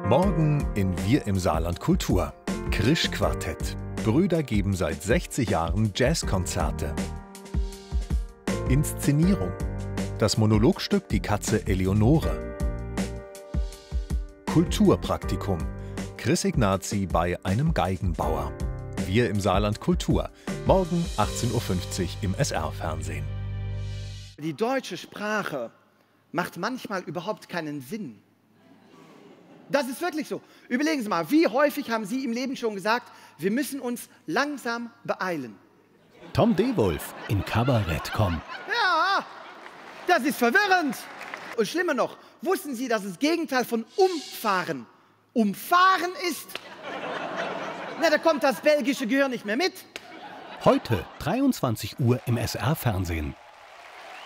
Morgen in Wir im Saarland Kultur. Krisch-Quartett. Brüder geben seit 60 Jahren Jazzkonzerte. Inszenierung. Das Monologstück Die Katze Eleonore. Kulturpraktikum. Chris Ignazi bei einem Geigenbauer. Wir im Saarland Kultur. Morgen 18:50 Uhr im SR-Fernsehen. Die deutsche Sprache macht manchmal überhaupt keinen Sinn. Das ist wirklich so. Überlegen Sie mal, wie häufig haben Sie im Leben schon gesagt, wir müssen uns langsam beeilen? Tom Dewulf in Kabarett.com. Ja, das ist verwirrend. Und schlimmer noch, wussten Sie, dass das Gegenteil von umfahren umfahren ist? Na, da kommt das belgische Gehör nicht mehr mit. Heute 23 Uhr im SR-Fernsehen.